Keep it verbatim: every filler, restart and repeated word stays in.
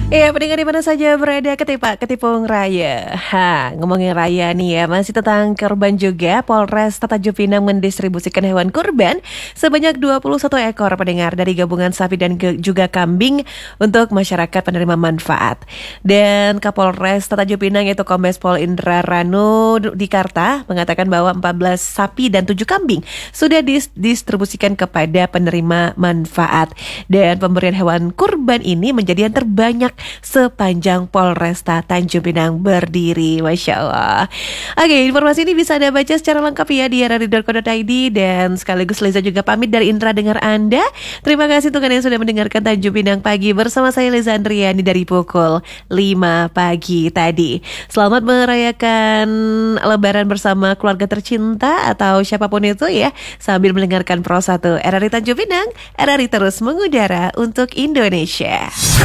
Iya, pendengar di mana saja berada, ketipak ketipung raya. Ha, ngomongin raya nih ya, masih tentang kurban juga. Polres Tanjung Pinang mendistribusikan hewan kurban sebanyak dua puluh satu ekor pendengar dari gabungan sapi dan ge- juga kambing untuk masyarakat penerima manfaat. Dan Kapolres Tanjung Pinang yaitu Kombes Pol Indra Ranu Dikarta mengatakan bahwa empat belas sapi dan tujuh kambing sudah didistribusikan kepada penerima manfaat. Dan pemberian hewan kurban ini menjadi yang terbanyak sepanjang Polresta Tanjung Pinang berdiri. Masya Allah. Oke, informasi ini bisa Anda baca secara lengkap ya di r r i dot co dot i d. Dan sekaligus Leza juga pamit dari Indra dengar Anda. Terima kasih untuk Anda yang sudah mendengarkan Tanjung Pinang Pagi bersama saya Leza Andriani dari pukul lima pagi tadi. Selamat merayakan Lebaran bersama keluarga tercinta atau siapapun itu ya, sambil mendengarkan Pro satu R R I Tanjung Pinang. R R I terus mengudara untuk Indonesia.